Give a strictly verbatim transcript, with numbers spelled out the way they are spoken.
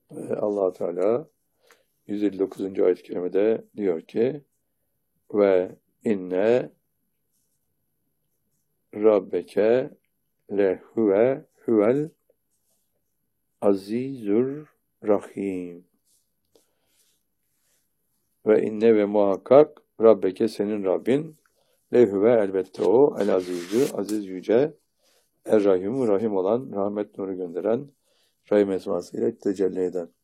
Ve Allah Teala yüz elli dokuzuncu ayet-i kerimede diyor ki ve inne rabbeke lehuve huvel azizur rahim. Ve inne ve muhakkak rabbeke senin Rabbin lehuve elbette o el azizü aziz yüce er rahimu rahim olan rahmet nuru gönderen rahim esmasıyla tecelli eden.